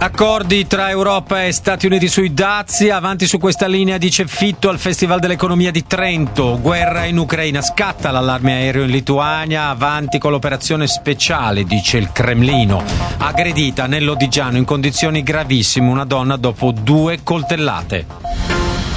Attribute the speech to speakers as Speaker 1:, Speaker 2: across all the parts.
Speaker 1: Accordi tra Europa e Stati Uniti sui dazi, avanti su questa linea dice Fitto al Festival dell'Economia di Trento. Guerra in Ucraina, scatta l'allarme aereo in Lituania, avanti con l'operazione speciale, dice il Cremlino. Aggredita nell'Odigiano in condizioni gravissime una donna dopo 2 coltellate.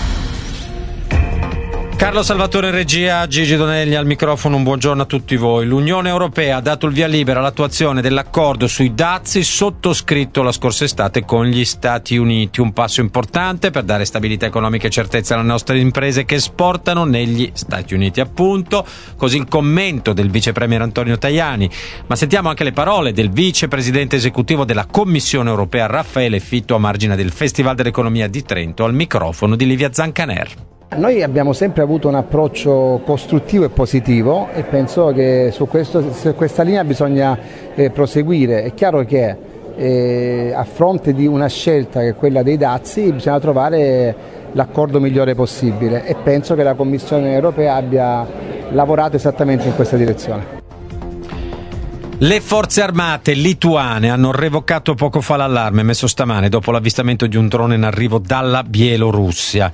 Speaker 1: Carlo Salvatore in regia, Gigi Donelli al microfono, un buongiorno a tutti voi. L'Unione Europea ha dato il via libera all'attuazione dell'accordo sui dazi sottoscritto la scorsa estate con gli Stati Uniti, un passo importante per dare stabilità economica e certezza alle nostre imprese che esportano negli Stati Uniti, appunto. Così il commento del vice premier Antonio Tajani, ma sentiamo anche le parole del vicepresidente esecutivo della Commissione Europea Raffaele Fitto a margine del Festival dell'Economia di Trento al microfono di Livia Zancaner.
Speaker 2: Noi abbiamo sempre avuto un approccio costruttivo e positivo e penso che su questa linea bisogna proseguire. È chiaro che a fronte di una scelta che è quella dei dazi bisogna trovare l'accordo migliore possibile e penso che la Commissione Europea abbia lavorato esattamente in questa direzione.
Speaker 1: Le forze armate lituane hanno revocato poco fa l'allarme emesso stamane dopo l'avvistamento di un drone in arrivo dalla Bielorussia.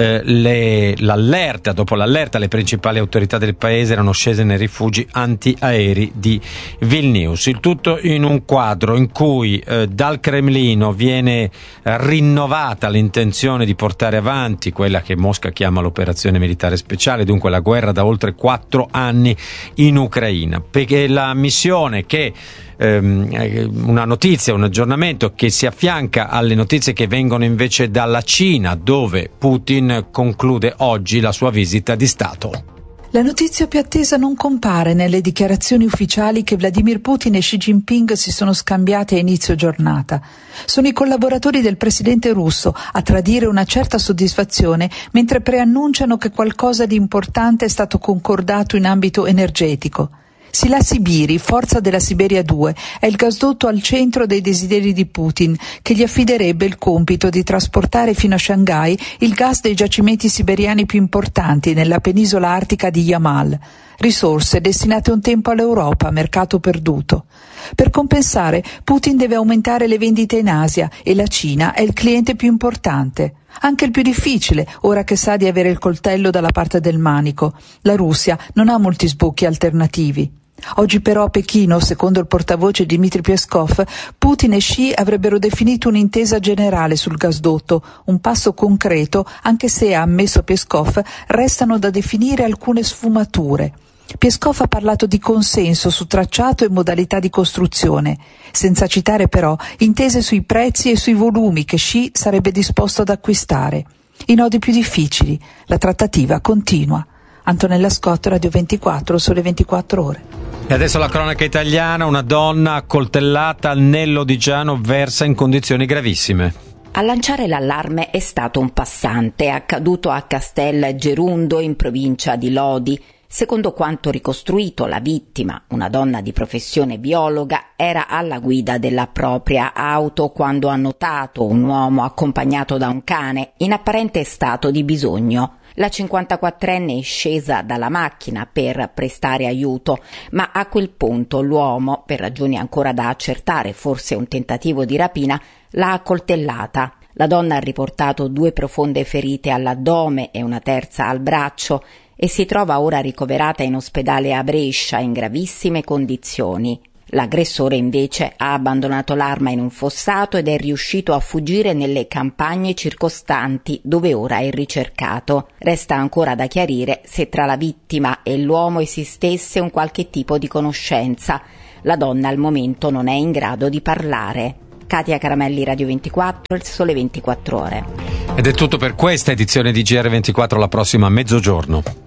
Speaker 1: Dopo l'allerta, le principali autorità del paese erano scese nei rifugi antiaerei di Vilnius. Il tutto in un quadro in cui dal Cremlino viene rinnovata l'intenzione di portare avanti quella che Mosca chiama l'operazione militare speciale, dunque la guerra da oltre 4 anni in Ucraina. Perché la missione che una notizia, un aggiornamento che si affianca alle notizie che vengono invece dalla Cina, dove Putin conclude oggi la sua visita di Stato.
Speaker 3: La notizia più attesa non compare nelle dichiarazioni ufficiali che Vladimir Putin e Xi Jinping si sono scambiate a inizio giornata. Sono i collaboratori del presidente russo a tradire una certa soddisfazione mentre preannunciano che qualcosa di importante è stato concordato in ambito energetico. Sila Sibiri, forza della Siberia 2, è il gasdotto al centro dei desideri di Putin, che gli affiderebbe il compito di trasportare fino a Shanghai il gas dei giacimenti siberiani più importanti nella penisola artica di Yamal. Risorse destinate un tempo all'Europa, mercato perduto. Per compensare, Putin deve aumentare le vendite in Asia e la Cina è il cliente più importante. Anche il più difficile, ora che sa di avere il coltello dalla parte del manico. La Russia non ha molti sbocchi alternativi. Oggi però a Pechino, secondo il portavoce Dmitry Peskov, Putin e Xi avrebbero definito un'intesa generale sul gasdotto, un passo concreto, anche se, ha ammesso Peskov, restano da definire alcune sfumature. Peskov ha parlato di consenso su tracciato e modalità di costruzione, senza citare però intese sui prezzi e sui volumi che Xi sarebbe disposto ad acquistare. I nodi più difficili, la trattativa continua. Antonella Scott, Radio 24, Sole 24 Ore.
Speaker 1: E adesso la cronaca italiana, una donna accoltellata nell'Odigiano versa in condizioni gravissime.
Speaker 4: A lanciare l'allarme è stato un passante, accaduto a Castel Gerundo in provincia di Lodi. Secondo quanto ricostruito, la vittima, una donna di professione biologa, era alla guida della propria auto quando ha notato un uomo accompagnato da un cane in apparente stato di bisogno. La 54enne è scesa dalla macchina per prestare aiuto, ma a quel punto l'uomo, per ragioni ancora da accertare, forse un tentativo di rapina, l'ha accoltellata. La donna ha riportato 2 profonde ferite all'addome e una terza al braccio e si trova ora ricoverata in ospedale a Brescia in gravissime condizioni. L'aggressore invece ha abbandonato l'arma in un fossato ed è riuscito a fuggire nelle campagne circostanti, dove ora è ricercato. Resta ancora da chiarire se tra la vittima e l'uomo esistesse un qualche tipo di conoscenza. La donna al momento non è in grado di parlare. Katia Caramelli, Radio 24, Il Sole 24 Ore.
Speaker 1: Ed è tutto per questa edizione di GR24, la prossima a mezzogiorno.